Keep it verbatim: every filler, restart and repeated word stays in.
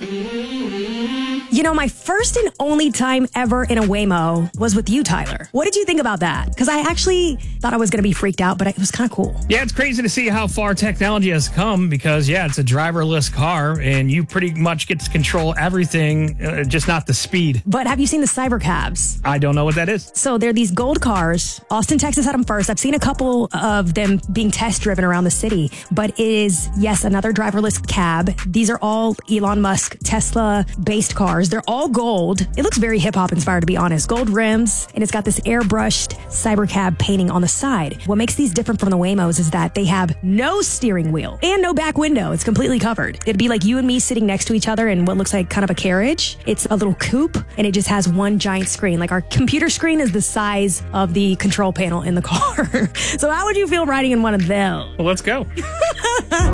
You know, my first and only time ever in a Waymo was with you, Tyler. What did you think about that? Because I actually thought I was going to be freaked out, but it was kind of cool. Yeah, it's crazy to see how far technology has come because, yeah, it's a driverless car and you pretty much get to control everything, uh, just not the speed. But have you seen the Cybercabs? I don't know what that is. So they're these gold cars. Austin, Texas had them first. I've seen a couple of them being test driven around the city, but it is, yes, another driverless cab. These are all Elon Musk Tesla based cars. They're all gold. It looks very hip hop inspired, to be honest. Gold rims, and it's got this airbrushed Cybercab painting on the side. What makes these different from the Waymos is that they have no steering wheel and no back window. It's completely covered. It'd be like you and me sitting next to each other in what looks like kind of a carriage. It's a little coupe, and it just has one giant screen. Like our computer screen is the size of the control panel in the car. So how would you feel riding in one of those? Well, let's go.